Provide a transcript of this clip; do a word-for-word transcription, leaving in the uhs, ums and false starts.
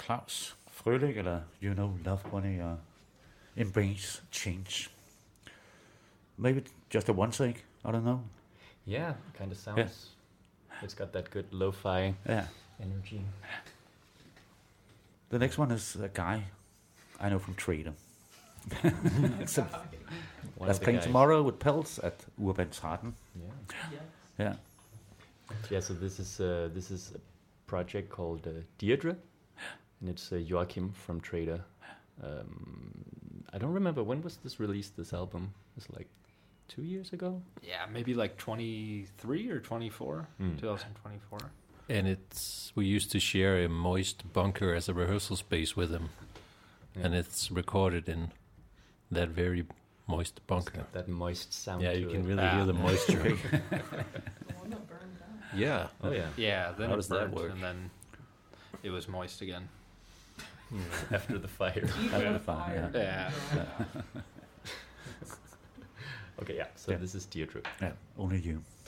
Claus Frølich, eller you know, love Bunny, or embrace change. Maybe just a one take. I don't know. Yeah, kind of sounds. Yeah. It's got that good lo-fi Yeah. energy. The next one is a guy I know from Trader. It's a, One that's of the playing guys. tomorrow with Pels at Urban Traten. Yeah. Yeah. Yeah. So this is uh, this is a project called uh, Deirdre, and it's uh, Joachim from Trader. Um, I don't remember when was this released. This album it was like two years ago. Yeah, maybe like twenty-three or twenty-four, Mm. twenty twenty-four. And it's we used to share a moist bunker as a rehearsal space with him, Yeah. and it's recorded in that very moist It's bunker. got that moist sound. Yeah, to you can it. really Ah. hear the moisture. The one that burned down. Yeah. Oh yeah. Yeah, then How it does that burnt, work? and then it was moist again. After the fire. After the fire, yeah. Yeah. Okay. Yeah. So Yeah. this is Deirdre. Yeah. Only you.